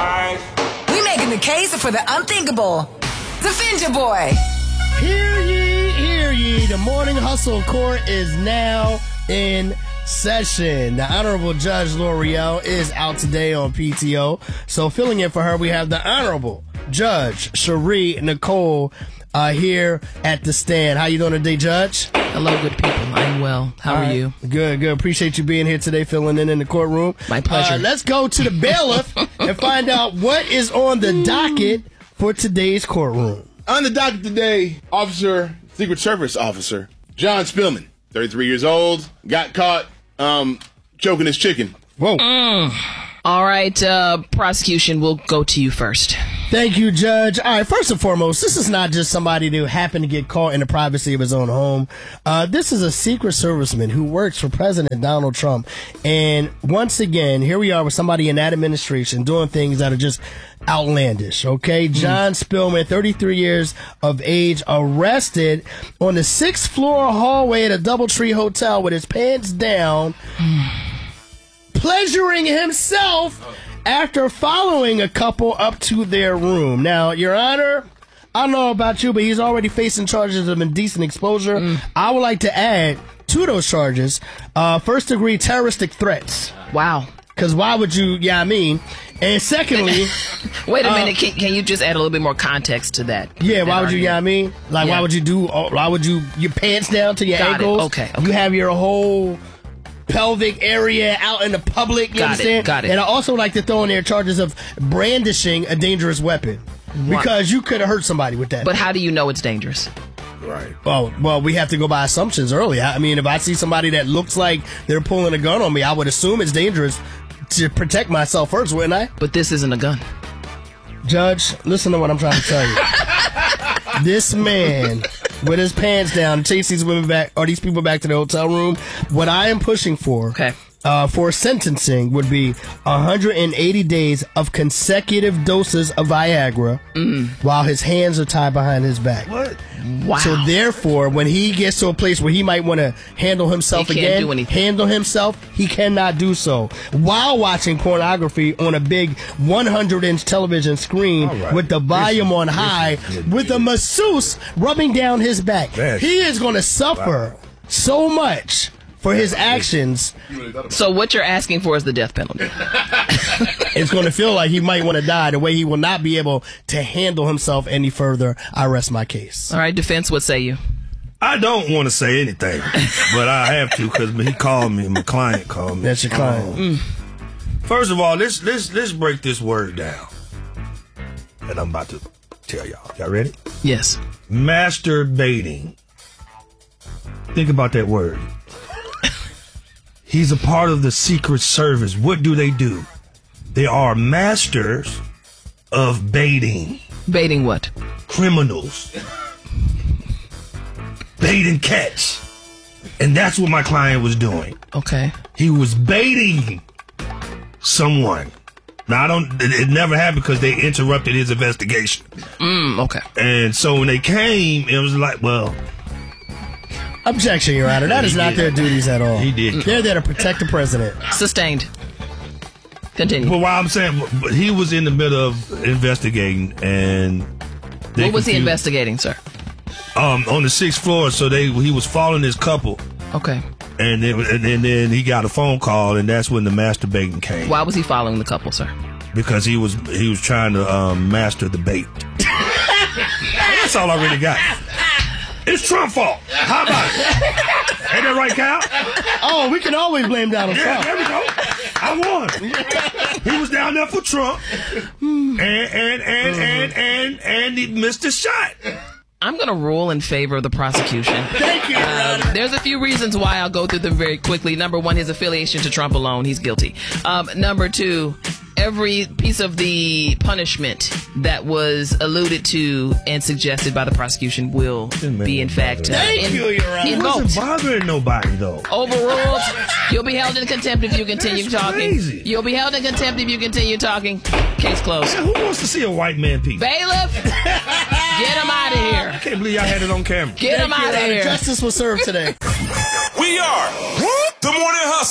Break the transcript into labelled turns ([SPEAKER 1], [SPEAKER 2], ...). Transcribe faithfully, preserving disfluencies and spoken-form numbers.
[SPEAKER 1] guys.
[SPEAKER 2] We making the case for the unthinkable. Defend your boy.
[SPEAKER 3] Hear ye, hear ye. The morning hustle court is now in session. The Honorable Judge L'Oreal is out today on P T O. So filling in for her, we have the Honorable Judge Cherie Nicole uh, here at the stand. How you doing today, Judge?
[SPEAKER 4] Hello, good people. I'm well. How
[SPEAKER 3] All
[SPEAKER 4] are
[SPEAKER 3] right.
[SPEAKER 4] you?
[SPEAKER 3] Good, good. Appreciate you being here today, filling in in the courtroom.
[SPEAKER 4] My pleasure.
[SPEAKER 3] Uh, let's go to the bailiff and find out what is on the docket for today's courtroom.
[SPEAKER 1] On the docket today, Officer, Secret Service Officer, John Spillman, thirty-three years old, got caught um, choking his chicken.
[SPEAKER 3] Whoa.
[SPEAKER 4] Mm. All right, uh, prosecution, we'll go to you first.
[SPEAKER 3] Thank you, Judge. All right, first and foremost, this is not just somebody who happened to get caught in the privacy of his own home. Uh, this is a Secret Serviceman who works for President Donald Trump. And once again, here we are with somebody in that administration doing things that are just outlandish, okay? Mm. John Spillman, thirty-three years of age, arrested on the sixth floor hallway at a Doubletree Hotel with his pants down, pleasuring himself after following a couple up to their room. Now, Your Honor, I don't know about you, but he's already facing charges of indecent exposure. Mm. I would like to add to those charges, uh, first degree terroristic threats.
[SPEAKER 4] Wow.
[SPEAKER 3] Because why would you, yeah, I mean. And secondly.
[SPEAKER 4] Wait a
[SPEAKER 3] uh,
[SPEAKER 4] minute, can, can you just add a little bit more context to that?
[SPEAKER 3] Yeah,
[SPEAKER 4] that
[SPEAKER 3] why would you, yeah, I mean? Like,
[SPEAKER 4] yeah.
[SPEAKER 3] why would you do, why would you, your pants down to your
[SPEAKER 4] Got
[SPEAKER 3] ankles?
[SPEAKER 4] It. Okay, okay.
[SPEAKER 3] You have your whole pelvic area out in the public, you
[SPEAKER 4] got
[SPEAKER 3] understand?
[SPEAKER 4] It, got it.
[SPEAKER 3] And I also like to throw in there charges of brandishing a dangerous weapon.
[SPEAKER 4] What?
[SPEAKER 3] Because you could have hurt somebody with that.
[SPEAKER 4] But how do you know it's dangerous?
[SPEAKER 1] Right.
[SPEAKER 3] Oh, well, we have to go by assumptions early. I mean, if I see somebody that looks like they're pulling a gun on me, I would assume it's dangerous to protect myself first, wouldn't I?
[SPEAKER 4] But this isn't a gun.
[SPEAKER 3] Judge, listen to what I'm trying to tell you. This man with his pants down chase these women back, or these people back to the hotel room. What I am pushing for,
[SPEAKER 4] okay.
[SPEAKER 3] uh, for sentencing would be one hundred eighty days of consecutive doses of Viagra mm. while his hands are tied behind his back.
[SPEAKER 1] What?
[SPEAKER 4] Wow.
[SPEAKER 3] So therefore, when he gets to a place where he might want to handle himself
[SPEAKER 4] he can't
[SPEAKER 3] again,
[SPEAKER 4] do anything.
[SPEAKER 3] handle himself, he cannot do so while watching pornography on a big one hundred inch television screen right. with the volume on high, with a masseuse rubbing down his back. That's, he is going to suffer wow. so much for his actions.
[SPEAKER 4] So what you're asking for is the death penalty.
[SPEAKER 3] It's going to feel like he might want to die the way he will not be able to handle himself any further. I rest my case.
[SPEAKER 4] All right, defense, what say you?
[SPEAKER 5] I don't want to say anything, but I have to because he called me. My client called me.
[SPEAKER 3] That's your client.
[SPEAKER 5] Um, mm. First of all, let's let's let's break this word down, and I'm about to tell y'all. Y'all ready?
[SPEAKER 4] Yes.
[SPEAKER 5] Masturbating. Think about that word. He's a part of the Secret Service. What do they do? They are masters of baiting.
[SPEAKER 4] Baiting what?
[SPEAKER 5] Criminals. Bait and catch. And that's what my client was doing.
[SPEAKER 4] Okay.
[SPEAKER 5] He was baiting someone. Now, I don't, it, it never happened because they interrupted his investigation.
[SPEAKER 4] Mm, okay.
[SPEAKER 5] And so when they came, it was like, well...
[SPEAKER 3] Objection, Your Honor. That is not their duties at all.
[SPEAKER 5] He did.
[SPEAKER 3] They're there to protect the president.
[SPEAKER 4] Sustained. Continue.
[SPEAKER 5] Well, while I'm saying, but he was in the middle of investigating, and
[SPEAKER 4] what was he investigating, sir?
[SPEAKER 5] Um, on the sixth floor. So they he was following this couple.
[SPEAKER 4] Okay.
[SPEAKER 5] And then and then, then he got a phone call, and that's when the masturbating came.
[SPEAKER 4] Why was he following the couple, sir?
[SPEAKER 5] Because he was he was trying to um, master the bait. That's all I really got. It's Trump's fault. How about it? Ain't that right, Kyle?
[SPEAKER 3] Oh, we can always blame Donald
[SPEAKER 5] yeah,
[SPEAKER 3] Trump.
[SPEAKER 5] There we go. I won. He was down there for Trump, and and and and and and he missed a shot.
[SPEAKER 4] I'm going to rule in favor of the prosecution.
[SPEAKER 3] Thank you,
[SPEAKER 4] uh, There's a few reasons why. I'll go through them very quickly. Number one, his affiliation to Trump alone. He's guilty. Um, number two, every piece of the punishment that was alluded to and suggested by the prosecution will be, in fact, uh,
[SPEAKER 3] Thank
[SPEAKER 4] in,
[SPEAKER 3] you, Your Honor.
[SPEAKER 5] It wasn't bothering nobody, though.
[SPEAKER 4] Overruled. You'll be held in contempt if you continue
[SPEAKER 5] That's
[SPEAKER 4] talking.
[SPEAKER 5] Crazy.
[SPEAKER 4] You'll be held in contempt if you continue talking. Case closed.
[SPEAKER 5] Yeah, who wants to see a white man pee?
[SPEAKER 4] Bailiff, get him out of here.
[SPEAKER 5] I can't believe I had it on camera.
[SPEAKER 4] Get him out of here.
[SPEAKER 3] Justice was served today.
[SPEAKER 6] We are the Morning Hustle.